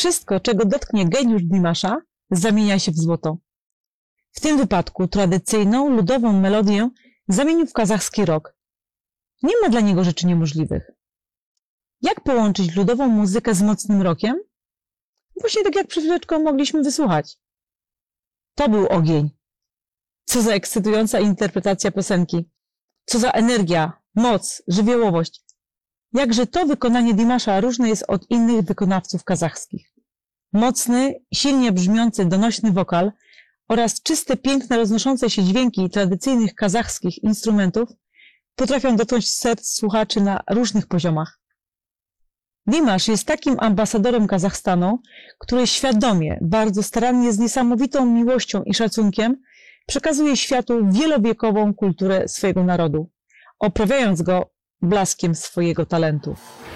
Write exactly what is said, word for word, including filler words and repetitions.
Wszystko, czego dotknie geniusz Dimasza, zamienia się w złoto. W tym wypadku tradycyjną, ludową melodię zamienił w kazachski rock. Nie ma dla niego rzeczy niemożliwych. Jak połączyć ludową muzykę z mocnym rockiem? Właśnie tak jak przed chwileczką mogliśmy wysłuchać. To był ogień. Co za ekscytująca interpretacja piosenki. Co za energia, moc, żywiołowość. Jakże to wykonanie Dimasza różne jest od innych wykonawców kazachskich. Mocny, silnie brzmiący, donośny wokal oraz czyste, piękne, roznoszące się dźwięki tradycyjnych kazachskich instrumentów potrafią dotknąć serc słuchaczy na różnych poziomach. Dimash jest takim ambasadorem Kazachstanu, który świadomie, bardzo starannie, z niesamowitą miłością i szacunkiem przekazuje światu wielowiekową kulturę swojego narodu, oprawiając go blaskiem swojego talentu.